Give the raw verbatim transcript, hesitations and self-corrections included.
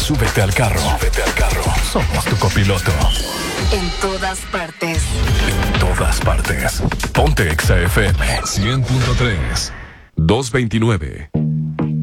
Súbete al carro. Súbete al carro. Somos tu copiloto. En todas partes. En todas partes. Ponte Exa F M. cien punto tres. doscientos veintinueve.